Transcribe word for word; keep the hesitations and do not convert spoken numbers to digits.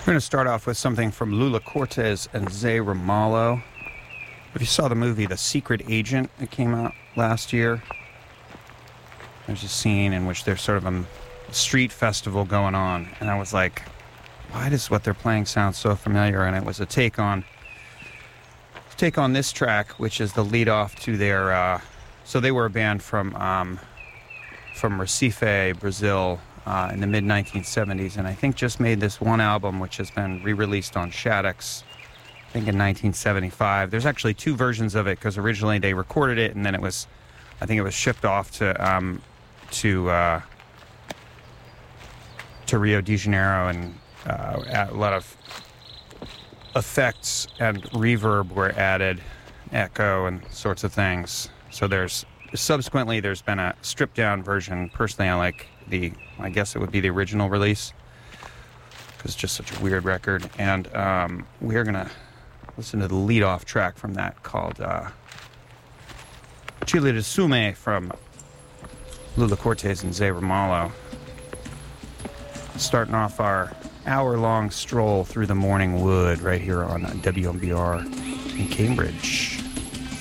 We're going to start off with something from Lula Cortez and Zay Ramallo. If you saw the movie The Secret Agent that came out last year, there's a scene in which there's sort of a street festival going on, and I was like, why does what they're playing sound so familiar? And it was a take on take on this track, which is the lead off to their uh, so they were a band from um, from Recife, Brazil, uh, in the mid nineteen seventies, and I think just made this one album, which has been re-released on Shaddix, I think in nineteen seventy-five. There's actually two versions of it, because originally they recorded it, and then it was, I think it was shipped off to um, to uh, to Rio de Janeiro, and uh, a lot of effects and reverb were added, echo and sorts of things. So there's subsequently there's been a stripped down version. Personally, I like the, I guess it would be the original release, because it's just such a weird record. And um, we're gonna listen to the lead off track from that, called uh, Chile de Sume, from Lula Cortez and Zay Ramallo. Starting off our hour-long stroll through the morning wood right here on W M B R in Cambridge.